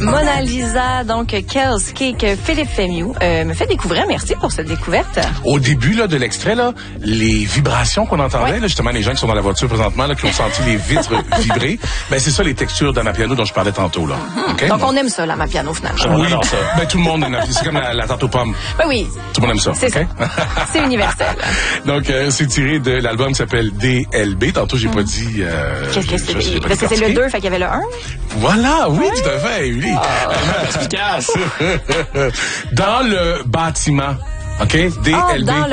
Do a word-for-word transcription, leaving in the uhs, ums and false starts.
Mona Lisa, donc Kels Cake, Philippe Fémieux, euh, me fait découvrir. Merci pour cette découverte. Au début là, de l'extrait, là, les vibrations qu'on entendait, ouais. là, justement, les gens qui sont dans la voiture présentement, là, qui ont senti les vitres vibrer, ben c'est ça les textures d'Amapiano dont je parlais tantôt. Là. Mm-hmm. Okay? Donc bon. on aime ça, l'Amapiano, finalement. Oui, ça. Ben, tout le monde aime. C'est comme la, la tarte aux pommes. Ben oui. Tout le monde aime ça. C'est okay? ça. C'est universel. Donc, euh, c'est tiré de l'album qui s'appelle D L B. Tantôt, j'ai mm. pas dit... Euh, Qu'est-ce que c'est? Parce que c'est le deux, fait qu'il y avait le un. Voilà, oui, ouais. tout à fait, oui. Ah, efficace. Dans le bâtiment, OK? D L B. Oh, dans